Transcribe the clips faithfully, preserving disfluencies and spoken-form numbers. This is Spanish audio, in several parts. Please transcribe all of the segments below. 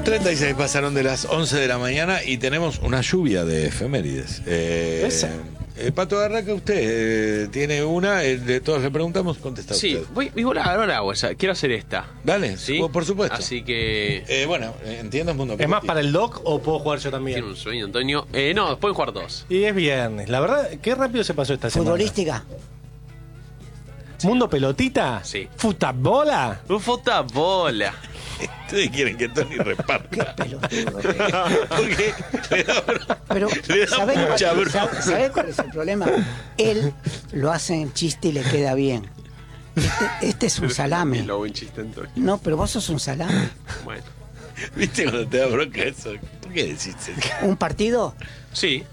treinta y seis pasaron de las once de la mañana y tenemos una lluvia de efemérides. Eh, Esa. eh, Pato, arranca usted. Eh, tiene una, eh, de todos le preguntamos, contesta Sí, usted. voy, voy a ahora hago esa. Quiero hacer esta. Dale, ¿Sí? por- por supuesto. Así que. Eh, bueno, eh, entiendo Mundo ¿Es más Pelotita. para el doc o puedo jugar yo también? Tiene un sueño, Antonio. Eh, no, pueden jugar dos. Y es viernes. La verdad, qué rápido se pasó esta semana. Futbolística. ¿Mundo pelotita? Sí. ¿Futabola? Un bola. Ustedes quieren que Tony reparta. Pelotudo. Porque le da, bro- Pero, le da ¿sabés mucha cuál, bronca. sab- ¿sabés cuál es el problema? Él lo hace en chiste y le queda bien. Este, este es un salame. Lo buen chiste, Antonio. No, pero vos sos un salame. Bueno. ¿Viste cuando te da bronca eso? ¿Por qué decís eso? ¿Un partido? Sí.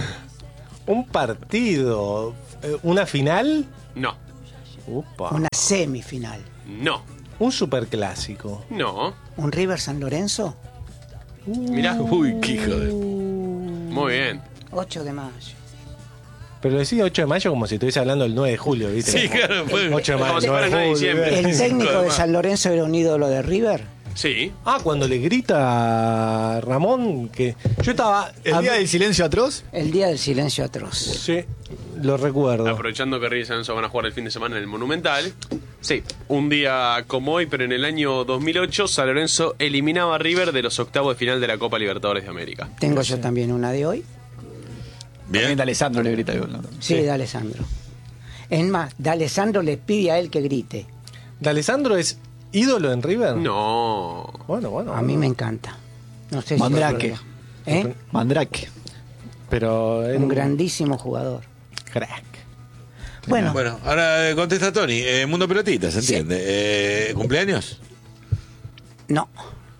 Un partido. eh, ¿Una final? No. Upa. Una semifinal. No. Un superclásico. No. ¿Un River San Lorenzo? Mirá. Uy, qué hijo de... Muy bien. ocho de mayo. Pero decís ocho de mayo como si estuviese hablando el nueve de julio, ¿viste? Sí, claro, fue... ocho de mayo, Como si fuera nueve de nueve de julio. diciembre. ¿El técnico de San Lorenzo era un ídolo de River? Sí. Ah, cuando le grita a Ramón que yo estaba... ¿El día del silencio atroz? El día del silencio atroz. Sí, lo recuerdo. Aprovechando que River y San Lorenzo van a jugar el fin de semana en el Monumental. Sí, un día como hoy, pero en el año dos mil ocho, San Lorenzo eliminaba a River de los octavos de final de la Copa Libertadores de América. Tengo yo también una de hoy. Bien. También de Alessandro le grita el gol, ¿no? Sí, Sí. de Alessandro. Es más, de Alessandro le pide a él que grite. ¿D'Alessandro es ídolo en River? No. Bueno, bueno. A mí me encanta. No sé si Mandrake. es problema. ¿Eh? Mandrake. Pero era Un grandísimo jugador. crack. Bueno, Bueno, ahora eh, contesta Tony. Eh, Mundo Pelotita, ¿se entiende? Eh, ¿Cumpleaños? no,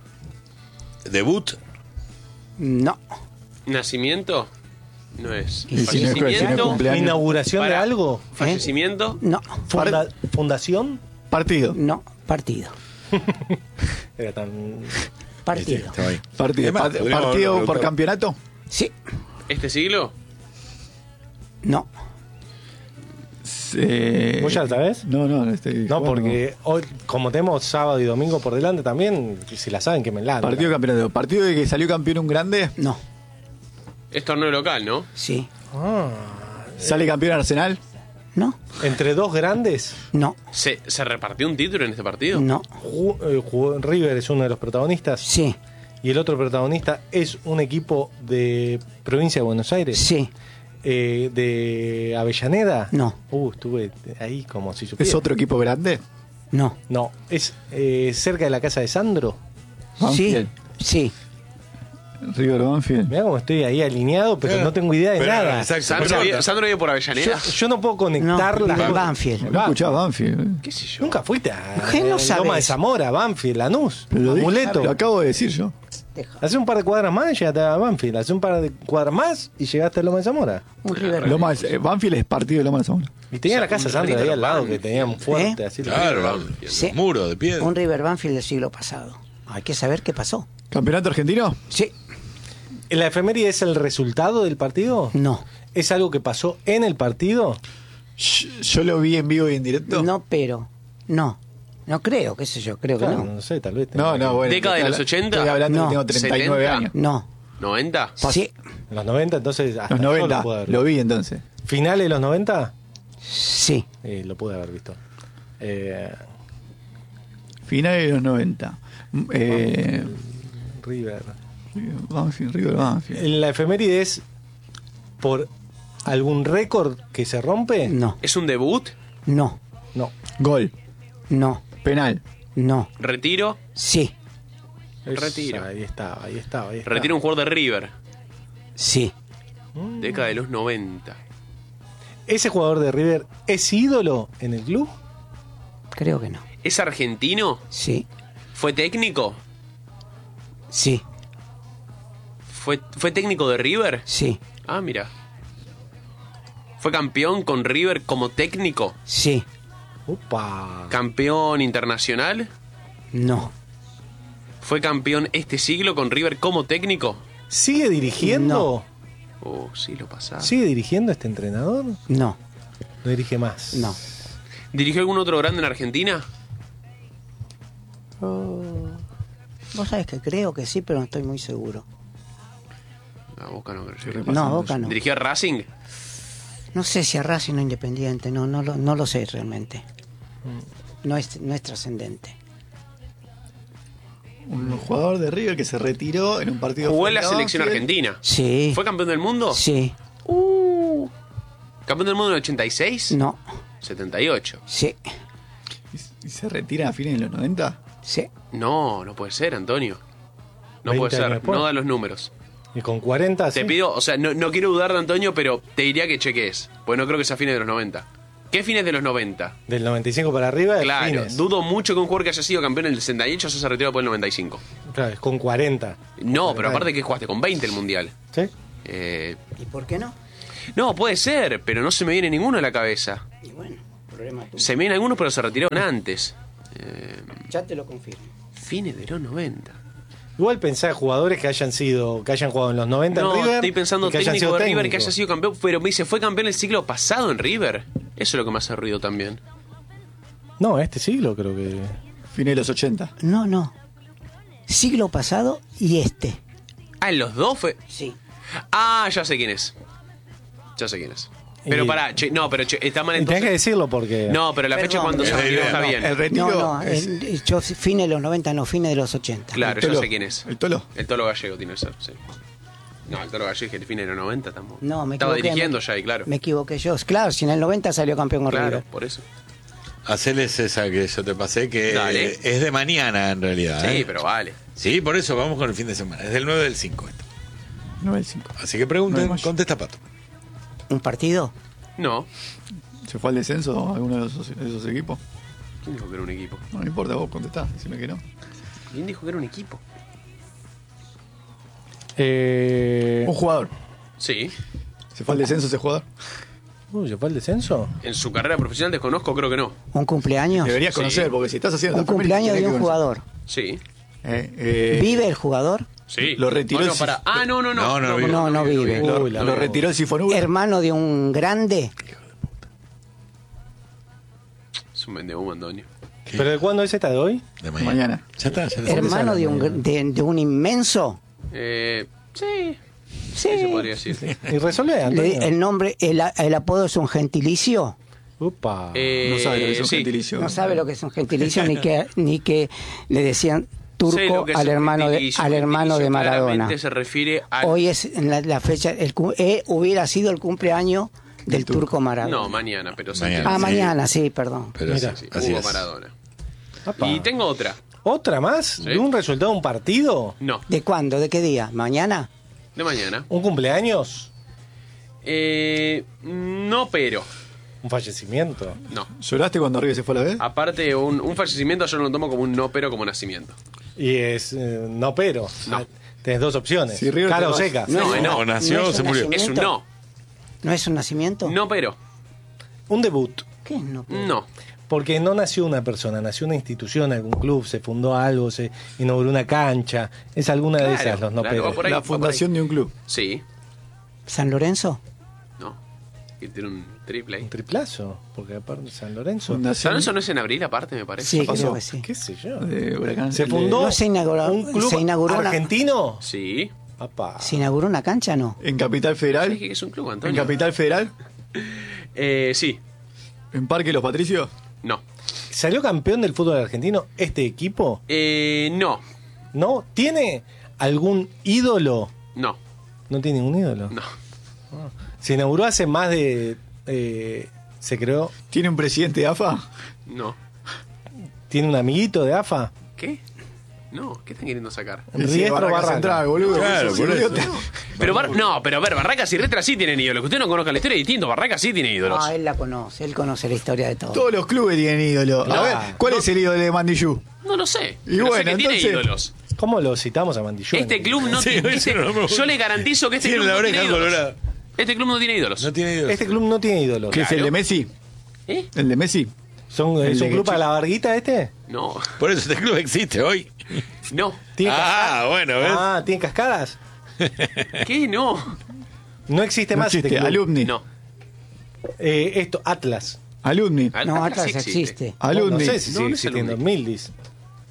¿Debut? no. ¿Nacimiento? No es. Y si no es- si no es ¿Fallecimiento? cumpleaños. ¿Inauguración de Para. algo? ¿Fallecimiento? No, Funda- ¿Fundación? Partido. no, partido. Era tan... Partido. Estaba ahí. Partido. Es más, Part- podríamos partido haberlo por preguntado. campeonato. Sí, ¿Este siglo? no. Eh, ¿Vos ya lo sabés? No, no, no estoy No, jugando. porque hoy, como tenemos sábado y domingo por delante también, si la saben que me la Partido de campeonato. Partido de que salió campeón un grande. No, Es torneo local, ¿no? sí, Ah, Sale campeón Arsenal. no, entre dos grandes, no, ¿Se, ¿Se repartió un título en este partido? no, ju- eh, jugó- River es uno de los protagonistas sí, y el otro protagonista es un equipo de provincia de Buenos Aires, sí, eh, de Avellaneda. No. Uh, estuve ahí como si supiera. ¿Es otro equipo grande? no. No, es eh, cerca de la casa de Sandro. Banfield. Sí, sí. River Banfield. Mirá cómo estoy ahí alineado, pero Claro. no tengo idea de Pero, nada. exacto. ¿Sandro, Pero- vive- ¿Sandro vive por Avellaneda? Yo, yo no puedo conectar No, las vive en cosas. Banfield. No escuchaba Banfield. ¿Qué sé yo? Nunca fuiste a ¿Qué no eh, sabes? Loma de Zamora, Banfield, Lanús, Pero lo, dije- Amuleto. lo acabo de decir yo. Deja. Hace un par de cuadras más y llegaste a Banfield. Hace un par de cuadras más y llegaste a Loma de Zamora. Un River. Loma, eh, Banfield es partido de Loma de Zamora. Y tenía la casa un Sandra ahí River al lado Banfield. que tenía un fuerte ¿Eh? así. Claro, Banfield. los Sí. muros de piedra. Un River Banfield del siglo pasado. Hay que saber qué pasó. ¿Campeonato argentino? Sí, ¿La efeméride es el resultado del partido? no, ¿Es algo que pasó en el partido? Sh- Yo lo vi en vivo y en directo. no, pero, no. No creo, qué sé yo, creo que Claro, no. no sé, tal vez. No, no, bueno. ¿Década de estoy los habla- ochenta? Estoy hablando No. que tengo treinta y nueve setenta. años. No, ¿noventa? sí, En los noventa, entonces. Hasta Los yo noventa. Lo, pude haber Lo visto. vi entonces. ¿Finales de los noventa? sí, Eh, lo pude haber visto. Eh, Finales de los noventa. Mm, Eh, River. Banfield, River Banfield. ¿La efeméride es por algún récord que se rompe? no, ¿Es un debut? no, No. Gol. no, Penal. no, ¿Retiro? sí, Es- Retiro. Ahí estaba, ahí estaba. Ahí estaba. Retiro un jugador de River. sí, Década de los noventa. ¿Ese jugador de River es ídolo en el club? creo que no. ¿Es argentino? Sí, ¿Fue técnico? sí, ¿Fue, ¿Fue técnico de River? sí, Ah, mira. ¿Fue campeón con River como técnico? sí, Upa. ¿Campeón internacional? no, ¿Fue campeón este siglo con River como técnico? ¿Sigue dirigiendo? Oh, sí, lo pasaba. ¿Sigue dirigiendo este entrenador? no, No dirige más. no. ¿Dirigió algún otro grande en Argentina? Vos sabés que creo que sí, pero no estoy muy seguro. No, Boca no creo. repasando. No, Boca no. ¿Dirigió a Racing? No sé si a Racing o Independiente, no, no, lo, no lo sé realmente. No es, no es trascendente. Un jugador de River que se retiró en un partido. Jugó en la frente a selección Banfield. argentina. Sí. ¿Fue campeón del mundo? Sí. Uh. ¿Campeón del mundo en el ochenta y seis? No. setenta y ocho. Sí. ¿Y y se retira a fines de los noventa? Sí. No, no puede ser, Antonio. No veinte puede años ser, después. no da los números. Y con cuarenta, Te sí. pido, o sea, no, no quiero dudar de Antonio, pero te diría que cheques. Pues no creo que sea fines de los noventa. ¿Qué fines de los noventa? Del noventa y cinco para arriba, Claro, fines. dudo mucho que un jugador que haya sido campeón en el sesenta y ocho se haya retirado por el noventa y cinco. Claro, es con cuarenta. No, pero aparte que jugaste con veinte el mundial. ¿Sí? Eh, ¿Y por qué no? no, puede ser, pero no se me viene ninguno a la cabeza. Y bueno, problema tuyo. Se me vienen algunos, pero se retiraron antes. Eh, Ya te lo confirmo. fines de los noventa. Igual pensá jugadores que hayan sido, que hayan jugado en los noventa No, en River. estoy pensando y que hayan técnico sido de River que técnicos. haya sido campeón, pero me dice, ¿fue campeón el siglo pasado en River? Eso es lo que me hace ruido también. No, este siglo creo que. Fines de los ochenta. No, no. Siglo pasado y este. Ah, ¿en los dos fue? Sí. Ah, ya sé quién es. Ya sé quién es. Pero Y- pará, che, no, pero che, está mal Y tenés que entonces. decirlo porque. No, pero la Perdón. fecha cuando se Eh, retiró eh, está no, bien. El retiro. No, no, es- el- yo fines de los noventa, no, fines de los ochenta. Claro, el ya Tolo. sé quién es. El Tolo. El Tolo Gallego tiene que ser, sí. No, el Tolo Gallego es que el fin de los noventa estamos. No, me Estaba equivoqué. dirigiendo me, ya ahí, claro. Me equivoqué yo. Claro, si en el noventa salió campeón con Claro, River. por eso. Hacerles esa que yo te pasé, que Dale. eh, es de mañana en realidad. Sí, ¿eh? pero vale. Sí, por eso vamos con el fin de semana. Es del nueve del cinco esto. nueve cinco. Así que pregunten, nueve de mayo. contesta Pato. ¿Un partido? No. ¿Se fue al descenso alguno de esos, de esos equipos? ¿Quién dijo que era un equipo? No, no importa, vos contestá, decime que no. ¿Quién dijo que era un equipo? Eh... Un jugador. Sí. ¿Se fue al descenso ese jugador? Uy, ¿se fue el descenso? En su carrera profesional desconozco, creo que no. ¿Un cumpleaños? Deberías Sí. conocer, porque si estás haciendo Un esta primera, cumpleaños de tenés un que conocer. jugador. Sí. Eh, eh, ¿Vive el jugador? Sí. Lo retiró No, no, el- para. Ah, no, no, no. No, no vive. No, no vive. lo, Uy, la lo verdad. retiró el Sifonura. ¿Hermano de un grande? Es un vendehumo, Antonio. ¿Qué? ¿Pero de cuándo es esta de hoy? De mañana. Mañana. Ya está, ya está. ¿Hermano de un, hablando? de, de un inmenso? Eh, sí. Sí. Sí, se podría decir. Y resolvé, Le- Antonio. el nombre, el, el apodo es un gentilicio. Upa. Eh, No sabe lo que es un sí. gentilicio. No sabe lo que es un gentilicio ni que ni que le decían Sé turco lo que es al un hermano de gentilicio. al Un hermano de gentilicio Maradona. claramente se refiere a. Hoy es en la, la fecha el cu- eh, hubiera sido el cumpleaños del turco. turco Maradona. No, mañana, pero se Mañana. entiende. Ah, Sí. mañana, sí, perdón. Pero Mira. sí, Sí, así Hugo es. Maradona. Apa. Y tengo otra. ¿Otra más? Sí. ¿De un resultado de un partido? No, ¿De cuándo? ¿De qué día? ¿Mañana? de mañana. ¿Un cumpleaños? Eh, no, pero. ¿Un fallecimiento? No. ¿Lloraste cuando River se fue a la vez? Aparte, un, un fallecimiento yo no lo tomo como un no, pero como nacimiento. Y es eh, no pero. No. Ah, tenés dos opciones. Si River Cara te o va- seca. No, es- no, o nació no o es se un murió. Es un nacimiento. no. ¿No es un nacimiento? No, pero. Un debut. ¿Qué es no? No. Porque no nació una persona, nació una institución, algún club, se fundó algo, se inauguró una cancha. Es alguna de Claro, esas los no claro, pero. va por ahí, la va por fundación de un club. Sí. ¿San Lorenzo? No. Y tiene un triple ahí. Un triplazo. Porque aparte San Lorenzo. ¿San Fundación Lorenzo no es en abril, aparte, me parece? Sí, pasó? creo que sí. ¿Qué sé yo? de Huracán. Se El fundó No se inauguró- un club se inauguró una- argentino. Sí. Papá. ¿Se inauguró una cancha? No. En Capital Federal. ¿Sabes qué es un club, En Antonio? Capital Federal. Eh, sí. En Parque Los Patricios. No. ¿Salió campeón del fútbol argentino este equipo? Eh, no. ¿No? ¿Tiene algún ídolo? No. No tiene ningún ídolo. No. Se inauguró hace más de... eh, se creó... ¿Tiene un presidente de A F A? No. ¿Tiene un amiguito de A F A? ¿Qué? No, ¿qué están queriendo sacar? Riestro Sí, Barraca Barraca. Central, boludo. Claro, Sos por eso. idiota. Pero Bar- no, pero a ver, Barracas y Riestra sí tienen ídolos. Que usted no conozca la historia es distinto. Barracas sí tiene ídolos. Ah, él la conoce, él conoce la historia de todo. Todos los clubes tienen ídolo. A Claro. ver, ¿cuál No. es el ídolo de Mandillú? No lo sé. Y Pero sé bueno, que tiene entonces- ídolos. ¿Cómo lo citamos a Mandillú? Este club no Sí, tiene. ese no me gusta. Yo le garantizo que este Tiene club la no oreja tiene ídolos. colorada. Este club no tiene ídolos. No tiene ídolos. Este club no tiene ídolos. ¿Qué es el de Messi? ¿Eh? ¿El de Messi? ¿Son, El ¿Es de un club Gachi- para la Varguita este? No. Por eso este club existe hoy. No. ¿Tiene Ah, bueno, ¿ves? Ah, ¿tiene cascadas? ¿Qué? No. No existe No más existe. este club. Alumni. No. Eh, esto, Atlas. Alumni. Al- No, Atlas Atlas sí existe. No Alumni. sé si No, sigue no es existiendo. Alumni. Mildis.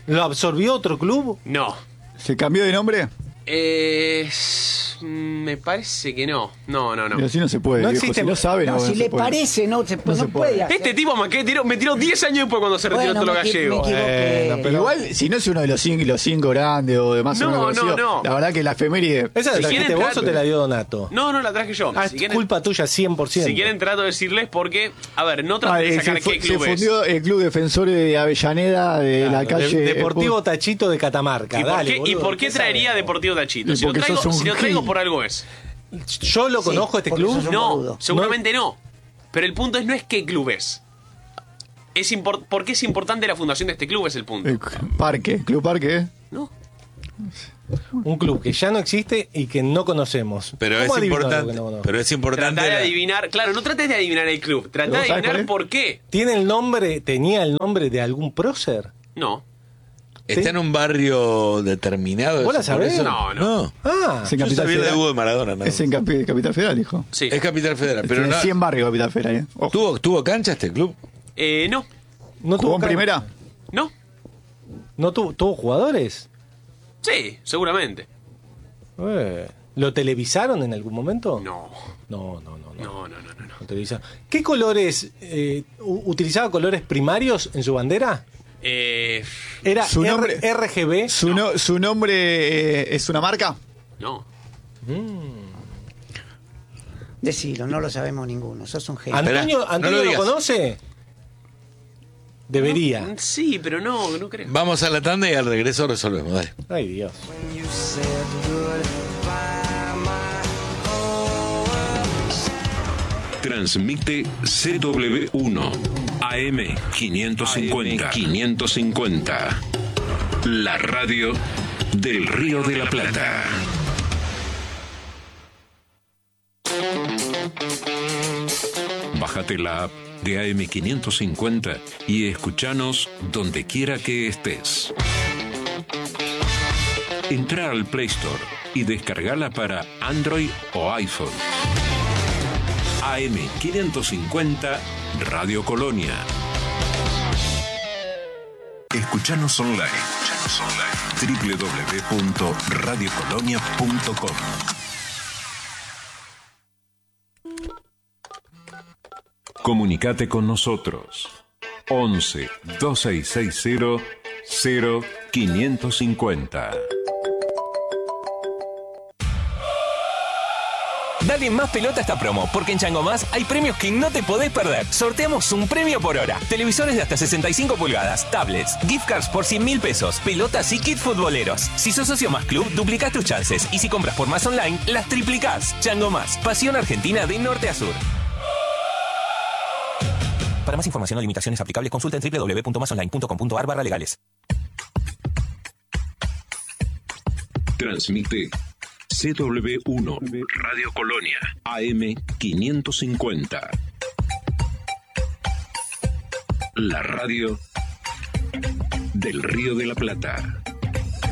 ¿Lo absorbió otro club? No. ¿Se cambió de nombre? Eh, me parece que no. No, no, no. Y así no se puede, No viejo. existe- Si no sabe, No, no, si no se le puede. parece, no se, no se no puede. puede hacer. Este tipo me, tiró, me tiró diez años después cuando se retiró Bueno, todo lo me equi- gallego. me equivoqué. Bueno, pero- Igual, si no es uno de los cinco, los cinco grandes o de más o No, menos no, conocido, no. la verdad que la efeméride... ¿Esa la Si trajiste quieren vos entrar- o te la dio Donato? No, no, la traje yo. Ah, Si es quieren, culpa tuya cien por ciento. si quieren trato de decirles porque, a ver, no Ah, traten de eh, sacar se, fu- qué se club es. fundió el Club Defensores de Avellaneda de Claro, la de- calle... Deportivo eh, Tachito de Catamarca. ¿Y por, Dale, qué, ¿Y boludo, por qué ¿qué traería sabes? Deportivo Tachito? Y Si lo, porque traigo, sos un si lo traigo gil. por algo es. Yo lo conozco este porque club. sos un No, boludo. seguramente no. Pero el punto es no es qué club es. Es impor- ¿Por qué es importante la fundación de este club? Es el punto. el Parque, Club Parque, ¿eh? ¿No? Un club que ya no existe y que no conocemos. Pero ¿Cómo es adivino algo importante. que no conozco? Pero es importante. Tratar de la- adivinar. Claro, no trates de adivinar el club. Trata ¿Vos de sabés adivinar cuál por qué. ¿Tiene el nombre, tenía el nombre de algún prócer? No. Está en un barrio determinado. ¿Vos la eso, por sabés? eso- No, no. Ah, Es en Yo Capital sabía de Federal. Hugo de Maradona. ¿no? Es en Capi- Capital Federal, hijo. Sí. Es Capital Federal. Pero Tiene no, cien barrios Capital Federal, ¿eh? Ojo. ¿tuvo, ¿Tuvo cancha este club? Eh, no. ¿no ¿Jugó tuvo en can- primera? No. ¿No tuvo, tuvo jugadores? Sí, seguramente. Eh, ¿Lo televisaron en algún momento? No. No, no, no. no. No, no, no, no. no. Lo televisaron. ¿Qué colores? eh, u- ¿Utilizaba colores primarios en su bandera? Eh, ¿Era Su R- nombre- R G B? ¿Su, no- ¿Su nombre eh, es una marca? no. Decilo, no lo sabemos ninguno. Sos un genio. ¿Antonio, Espera, no Antonio lo lo, digas. conoce? Debería. Sí, pero no, no creo. Vamos a la tanda y al regreso resolvemos. Dale. Ay, Dios. Transmite C W uno A M quinientos cincuenta. quinientos cincuenta. La radio del Río de la Plata. Bájate la app de A M quinientos cincuenta y escuchanos donde quiera que estés. Entra al Play Store y descargala para Android o iPhone. A M quinientos cincuenta Radio Colonia. Escuchanos online. Escuchanos online. doble u doble u doble u punto radio colonia punto com. Comunicate con nosotros. once, dos seis seis cero, cero quinientos cincuenta. Dale más pelota a esta promo, porque en Chango Más hay premios que no te podés perder. Sorteamos un premio por hora. Televisores de hasta sesenta y cinco pulgadas, tablets, gift cards por cien mil pesos, pelotas y kit futboleros. Si sos socio Más Club, duplicás tus chances. Y si compras por Más Online, las triplicás. Chango Más, pasión argentina de norte a sur. Para más información o limitaciones aplicables, consulta en doble u doble u doble u punto más online punto com punto a r barra legales. Transmite C W uno Radio Colonia A M quinientos cincuenta. La radio del Río de la Plata.